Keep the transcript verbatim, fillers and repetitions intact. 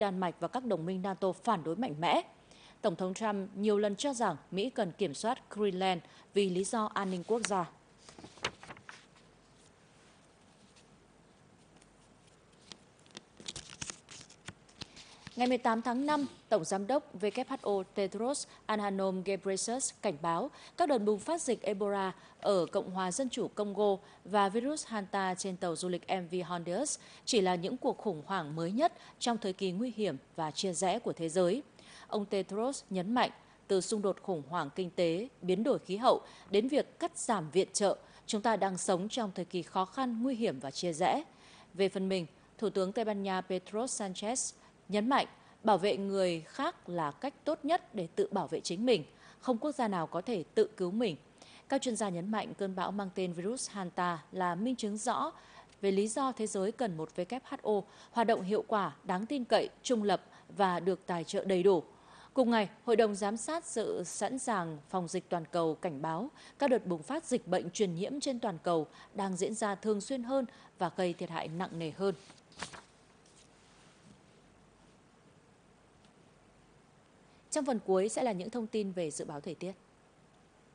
Đan Mạch và các đồng minh NATO phản đối mạnh mẽ. Tổng thống Trump nhiều lần cho rằng Mỹ cần kiểm soát Greenland vì lý do an ninh quốc gia. Ngày mười tám tháng năm, Tổng Giám đốc W H O Tedros Adhanom Ghebreyesus cảnh báo các đợt bùng phát dịch Ebola ở Cộng hòa Dân chủ Congo và virus Hanta trên tàu du lịch em vê Honduras chỉ là những cuộc khủng hoảng mới nhất trong thời kỳ nguy hiểm và chia rẽ của thế giới. Ông Tedros nhấn mạnh, từ xung đột khủng hoảng kinh tế, biến đổi khí hậu đến việc cắt giảm viện trợ, chúng ta đang sống trong thời kỳ khó khăn, nguy hiểm và chia rẽ. Về phần mình, Thủ tướng Tây Ban Nha Pedro Sanchez nhấn mạnh bảo vệ người khác là cách tốt nhất để tự bảo vệ chính mình, không quốc gia nào có thể tự cứu mình. Các chuyên gia nhấn mạnh cơn bão mang tên virus Hanta là minh chứng rõ về lý do thế giới cần một W H O hoạt động hiệu quả, đáng tin cậy, trung lập và được tài trợ đầy đủ. Cùng ngày, Hội đồng Giám sát sự sẵn sàng phòng dịch toàn cầu cảnh báo các đợt bùng phát dịch bệnh truyền nhiễm trên toàn cầu đang diễn ra thường xuyên hơn và gây thiệt hại nặng nề hơn. Trong phần cuối sẽ là những thông tin về dự báo thời tiết.